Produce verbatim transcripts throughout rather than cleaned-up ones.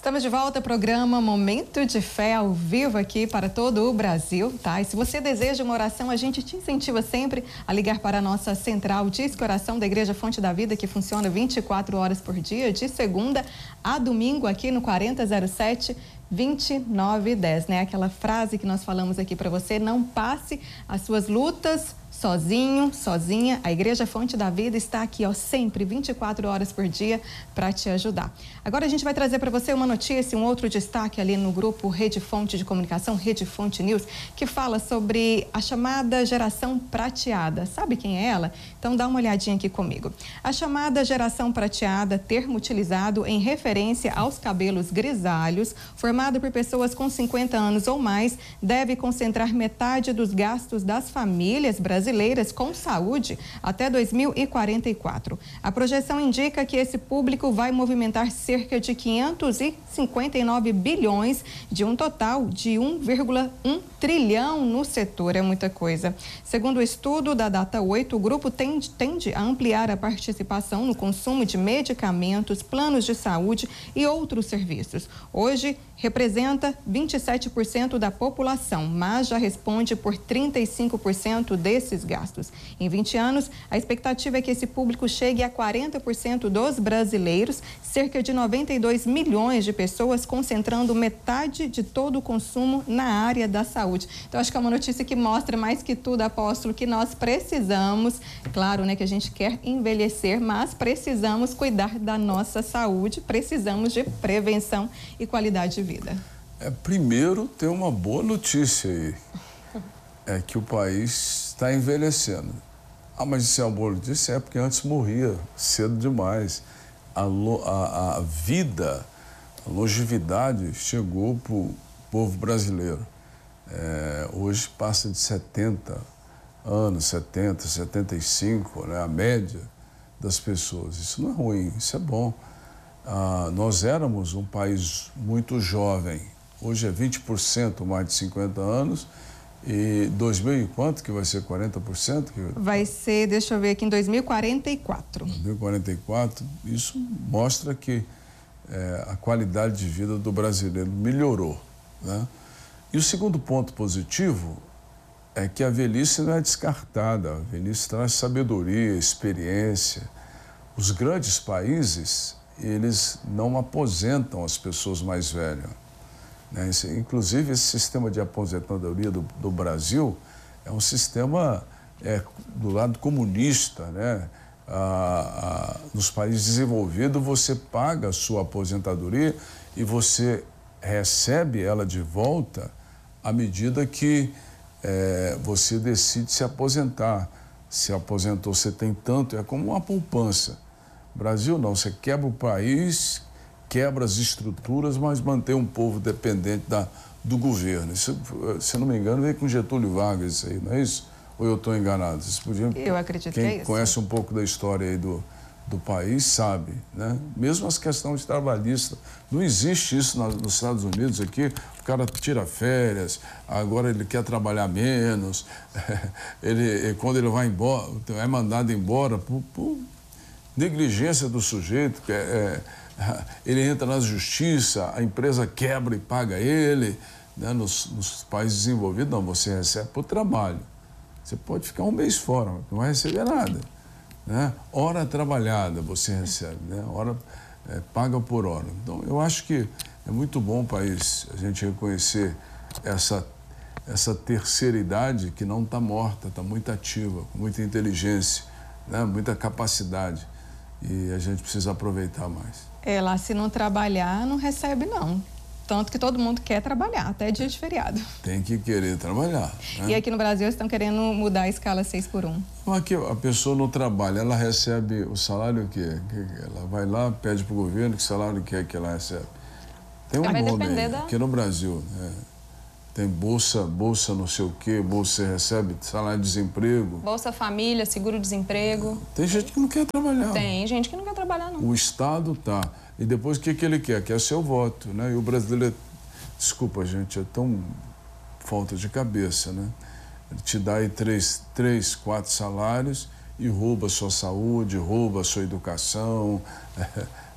Estamos de volta ao programa Momento de Fé ao vivo aqui para todo o Brasil, tá? E se você deseja uma oração, a gente te incentiva sempre a ligar para a nossa central Disque Oração da Igreja Fonte da Vida, que funciona vinte e quatro horas por dia, de segunda a domingo, aqui no quarenta zero sete, vinte e nove dez, né? Aquela frase que nós falamos aqui para você: não passe as suas lutas sozinho, sozinha. A Igreja Fonte da Vida está aqui, ó, sempre, vinte e quatro horas por dia, para te ajudar. Agora a gente vai trazer para você uma notícia, um outro destaque ali no grupo Rede Fonte de Comunicação, Rede Fonte News, que fala sobre a chamada geração prateada. Sabe quem é ela? Então dá uma olhadinha aqui comigo. A chamada geração prateada, termo utilizado em referência aos cabelos grisalhos, formado por pessoas com cinquenta anos ou mais, deve concentrar metade dos gastos das famílias brasileiras com saúde até dois mil e quarenta e quatro. A projeção indica que esse público vai movimentar cerca de quinhentos e cinquenta e nove bilhões de um total de um vírgula um trilhão no setor. É muita coisa. Segundo o estudo da Data oito, o grupo tende, tende a ampliar a participação no consumo de medicamentos, planos de saúde e outros serviços. Hoje, representa vinte e sete por cento da população, mas já responde por trinta e cinco por cento desses gastos. Em vinte anos, a expectativa é que esse público chegue a quarenta por cento dos brasileiros, cerca de noventa e dois milhões de pessoas, concentrando metade de todo o consumo na área da saúde. Então, acho que é uma notícia que mostra mais que tudo, apóstolo, que nós precisamos, claro, né, que a gente quer envelhecer, mas precisamos cuidar da nossa saúde, precisamos de prevenção e qualidade de vida. Vida. É, primeiro, tem uma boa notícia aí, é que o país está envelhecendo. Ah, mas isso é uma boa notícia? É porque antes morria cedo demais. A, a, a vida, a longevidade chegou para o povo brasileiro. É, hoje passa de setenta anos, setenta, setenta e cinco, né, a média das pessoas. Isso não é ruim, isso é bom. Ah, nós éramos um país muito jovem, hoje é vinte por cento mais de cinquenta anos, e dois mil e quanto que vai ser quarenta por cento? Que... Vai ser, deixa eu ver aqui, em dois mil e quarenta e quatro. dois mil e quarenta e quatro, isso mostra que é, a qualidade de vida do brasileiro melhorou, né? E o segundo ponto positivo é que a velhice não é descartada, a velhice traz sabedoria, experiência. Os grandes países, eles não aposentam as pessoas mais velhas, né? Esse, inclusive, esse sistema de aposentadoria do, do Brasil é um sistema é, do lado comunista, né? Ah, ah, nos países desenvolvidos, você paga a sua aposentadoria e você recebe ela de volta à medida que é, você decide se aposentar. Se aposentou, você tem tanto, é como uma poupança. Brasil não, você quebra o país, quebra as estruturas, mas mantém um povo dependente da, do governo. Isso, se não me engano, veio com Getúlio Vargas isso aí, não é isso? Ou eu estou enganado? Vocês podiam, eu acredito quem que é isso. Conhece um pouco da história aí do, do país sabe, né? Mesmo as questões trabalhistas, não existe isso na, nos Estados Unidos aqui, o cara tira férias, agora ele quer trabalhar menos, ele, quando ele vai embora, é mandado embora por... por negligência do sujeito, que é, é, ele entra na justiça, a empresa quebra e paga ele, né? Nos, nos países desenvolvidos, não, você recebe por trabalho. Você pode ficar um mês fora, não vai receber nada, né? Hora trabalhada você recebe, né? Hora, é, paga por hora. Então, eu acho que é muito bom o país a gente reconhecer essa, essa terceira idade que não está morta, está muito ativa, com muita inteligência, né? Muita capacidade. E a gente precisa aproveitar mais. É, lá se não trabalhar, não recebe não. Tanto que todo mundo quer trabalhar, até dia de feriado. Tem que querer trabalhar, né? E aqui no Brasil eles estão querendo mudar a escala seis por um. Aqui a pessoa não trabalha, ela recebe o salário que ela vai lá, pede para o governo que salário que é que ela recebe. Tem um vai nome depender aí, da... aqui no Brasil, né? Tem bolsa, bolsa não sei o quê, bolsa você recebe, salário de desemprego. Bolsa Família, seguro-desemprego. Tem gente que não quer trabalhar. Tem gente que não quer trabalhar, não. O Estado tá. E depois o que, que ele quer? Quer seu voto, né? E o brasileiro, desculpa, gente, é tão falta de cabeça, né? Ele te dá aí três, três, quatro salários e rouba a sua saúde, rouba a sua educação,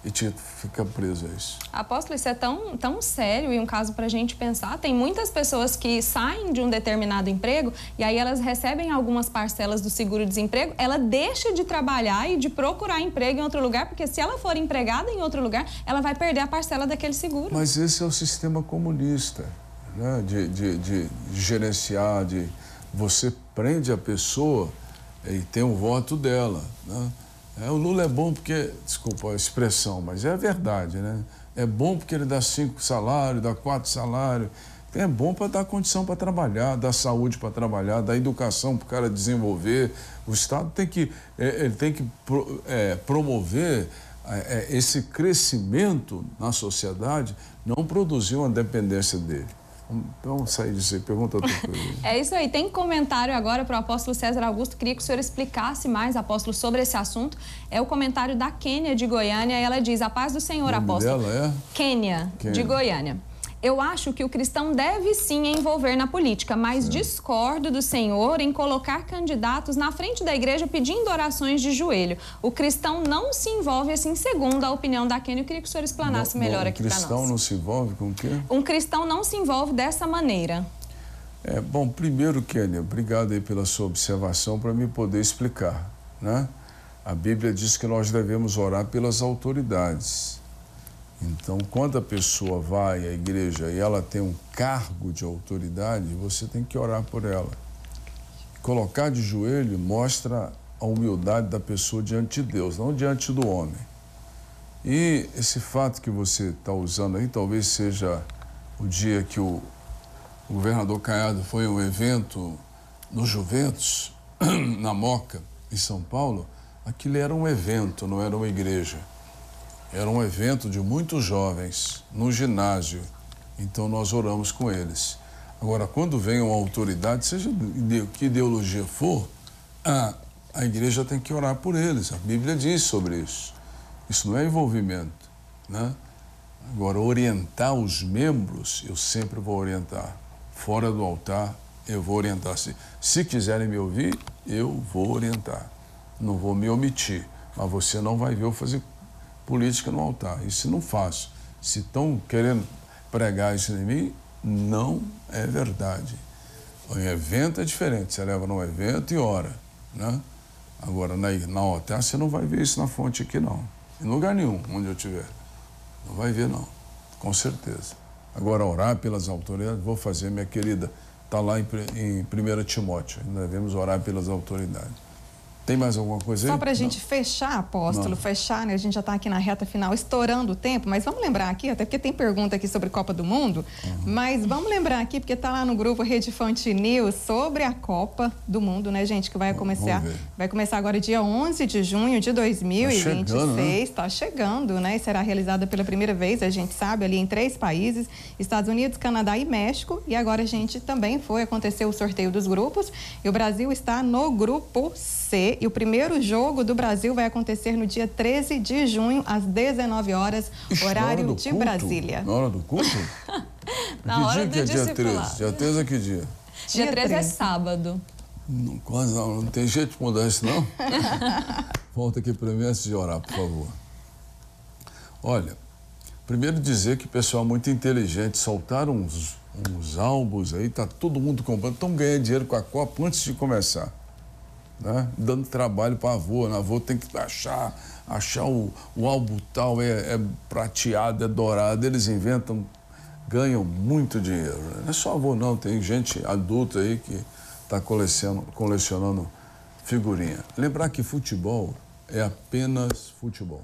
e te fica preso a isso. Apóstolo, isso é tão, tão sério e um caso para a gente pensar. Tem muitas pessoas que saem de um determinado emprego e aí elas recebem algumas parcelas do seguro-desemprego, ela deixa de trabalhar e de procurar emprego em outro lugar, porque se ela for empregada em outro lugar, ela vai perder a parcela daquele seguro. Mas esse é o sistema comunista, né? de, de, de, de gerenciar, de você prende a pessoa e tem o voto dela, né? É, o Lula é bom porque, desculpa a expressão, mas é a verdade, né? É bom porque ele dá cinco salários, dá quatro salários. É bom para dar condição para trabalhar, dar saúde para trabalhar, dar educação para o cara desenvolver. O Estado tem que, é, ele tem que pro, é, promover é, esse crescimento na sociedade, não produzir uma dependência dele. Então, sair disso aí, pergunta outra coisa. É isso aí. Tem comentário agora para o apóstolo César Augusto. Queria que o senhor explicasse mais, apóstolo, sobre esse assunto. É o comentário da Kênia de Goiânia. Ela diz: a paz do Senhor, o nome apóstolo. Dela é? Kênia, de Goiânia. Eu acho que o cristão deve sim envolver na política, mas certo. Discordo do Senhor em colocar candidatos na frente da igreja pedindo orações de joelho. O cristão não se envolve assim, segundo a opinião da Kênia. Eu queria que o senhor explanasse não, melhor não, aqui para nós. Um cristão não se envolve com o quê? Um cristão não se envolve dessa maneira. É, bom, primeiro, Kênia, obrigado aí pela sua observação para me poder explicar, né? A Bíblia diz que nós devemos orar pelas autoridades. Então, quando a pessoa vai à igreja e ela tem um cargo de autoridade, você tem que orar por ela. Colocar de joelho mostra a humildade da pessoa diante de Deus, não diante do homem. E esse fato que você está usando aí, talvez seja o dia que o, o governador Caiado foi a um evento no Juventus, na Moca, em São Paulo. Aquilo era um evento, não era uma igreja. Era um evento de muitos jovens no ginásio, então nós oramos com eles. Agora, quando vem uma autoridade, seja de que ideologia for, a, a igreja tem que orar por eles. A Bíblia diz sobre isso. Isso não é envolvimento, né? Agora, orientar os membros, eu sempre vou orientar. Fora do altar, eu vou orientar. Se, se quiserem me ouvir, eu vou orientar. Não vou me omitir, mas você não vai ver eu fazer política no altar. Isso não faço. Se estão querendo pregar isso em mim, não é verdade. O evento é diferente. Você leva num evento e ora, né? Agora, na, na altar, você não vai ver isso na fonte aqui, não. Em lugar nenhum, onde eu estiver. Não vai ver, não. Com certeza. Agora, orar pelas autoridades, vou fazer, minha querida. Está lá em, em primeiro Timóteo. Devemos orar pelas autoridades. Tem mais alguma coisa aí? Só para a gente fechar, apóstolo, Não. fechar, né? A gente já está aqui na reta final, estourando o tempo, mas vamos lembrar aqui, até porque tem pergunta aqui sobre Copa do Mundo, uhum. mas vamos lembrar aqui, porque está lá no grupo Rede Fonte News, sobre a Copa do Mundo, né, gente, que vai começar, vai começar agora dia onze de junho de dois mil e vinte e seis, está chegando, né, e será realizada pela primeira vez, a gente sabe, ali em três países, Estados Unidos, Canadá e México, e agora a gente também foi, aconteceu o sorteio dos grupos, e o Brasil está no grupo C, e o primeiro jogo do Brasil vai acontecer no dia treze de junho, às dezenove horas, Ixi, horário de culto? Brasília. Na hora do culto? Na que hora dia do que é dia discipulado. treze? Dia treze é que dia? Dia treze é sábado. Não, quase não, não tem jeito de mudar isso, não? Volta aqui para mim antes de orar, por favor. Olha, primeiro dizer que o pessoal é muito inteligente, soltaram uns, uns álbuns aí, tá todo mundo comprando, estão ganhando dinheiro com a Copa antes de começar. Né? Dando trabalho para a avô, a avô tem que achar, achar o, o álbum tal, é, é prateado, é dourado, eles inventam, ganham muito dinheiro. Não é só avô não, tem gente adulta aí que está colecionando, colecionando figurinha. Lembrar que futebol é apenas futebol.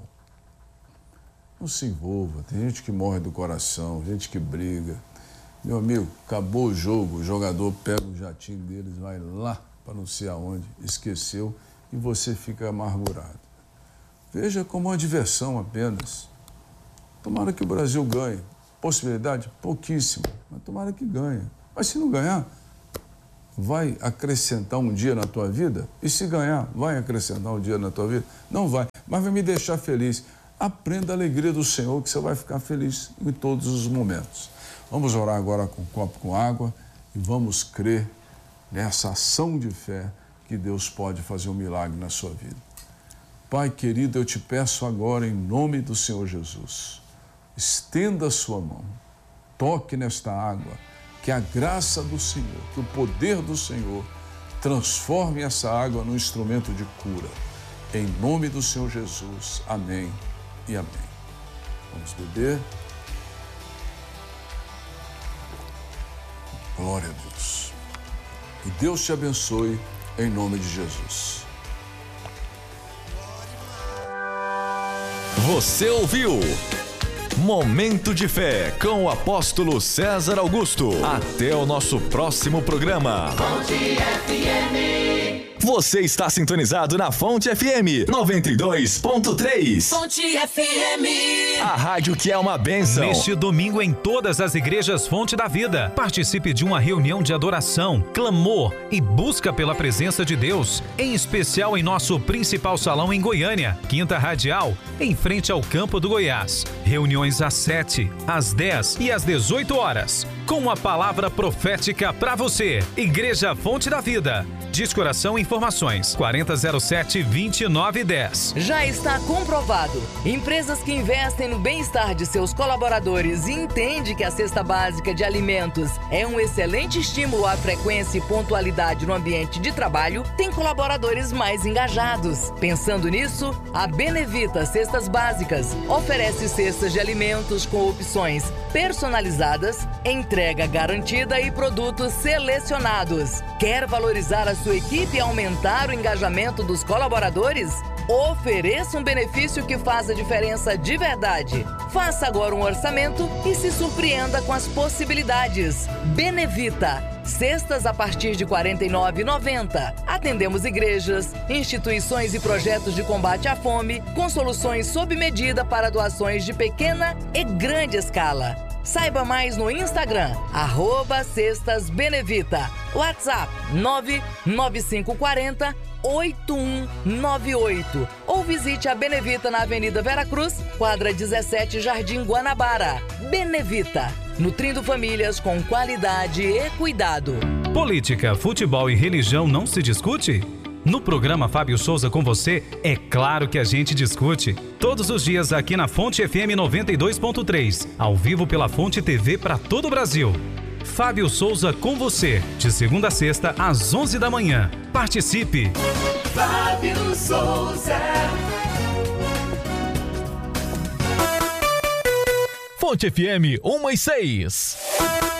Não se envolva, tem gente que morre do coração, gente que briga. Meu amigo, acabou o jogo, o jogador pega o jatinho deles, vai lá para não sei aonde, esqueceu e você fica amargurado. Veja como uma diversão apenas. Tomara que o Brasil ganhe. Possibilidade? Pouquíssima, mas tomara que ganhe. Mas se não ganhar, vai acrescentar um dia na tua vida? E se ganhar, vai acrescentar um dia na tua vida? Não vai, mas vai me deixar feliz. Aprenda a alegria do Senhor que você vai ficar feliz em todos os momentos. Vamos orar agora com um copo com água e vamos crer nessa ação de fé que Deus pode fazer um milagre na sua vida. Pai querido, eu te peço agora, em nome do Senhor Jesus, estenda a sua mão, toque nesta água, que a graça do Senhor, que o poder do Senhor transforme essa água num instrumento de cura. Em nome do Senhor Jesus, amém e amém. Vamos beber. Glória a Deus. Que Deus te abençoe, em nome de Jesus. Você ouviu Momento de Fé com o apóstolo César Augusto. Até o nosso próximo programa. Fonte F M. Você está sintonizado na Fonte F M noventa e dois ponto três. Fonte F M. A rádio que é uma bênção. Neste domingo, em todas as igrejas Fonte da Vida, participe de uma reunião de adoração, clamor e busca pela presença de Deus, em especial em nosso principal salão em Goiânia, Quinta Radial, em frente ao Campo do Goiás. Reuniões às sete, às dez e às dezoito horas, com uma palavra profética para você. Igreja Fonte da Vida. Descoração e informações quarenta zero sete, vinte e nove dez. Já está comprovado. Empresas que investem no bem-estar de seus colaboradores e entendem que a cesta básica de alimentos é um excelente estímulo à frequência e pontualidade no ambiente de trabalho, têm colaboradores mais engajados. Pensando nisso, a Benevita Cestas Básicas oferece cestas de alimentos com opções personalizadas, entrega garantida e produtos selecionados. Quer valorizar a sua equipe e aumentar o engajamento dos colaboradores? Ofereça um benefício que faz a diferença de verdade. Faça agora um orçamento e se surpreenda com as possibilidades. Benevita. Cestas a partir de quarenta e nove reais e noventa centavos. Atendemos igrejas, instituições e projetos de combate à fome, com soluções sob medida para doações de pequena e grande escala. Saiba mais no Instagram, arroba Cestas Benevita. WhatsApp nove nove cinco quatro zero, oito um nove oito. Ou visite a Benevita na Avenida Vera Cruz, quadra dezessete, Jardim Guanabara. Benevita, nutrindo famílias com qualidade e cuidado. Política, futebol e religião não se discute? No programa Fábio Souza com você, é claro que a gente discute. Todos os dias aqui na Fonte F M noventa e dois ponto três, ao vivo pela Fonte T V para todo o Brasil. Fábio Souza com você, de segunda a sexta, às onze da manhã. Participe! Fábio Souza. Fonte F M uma e seis.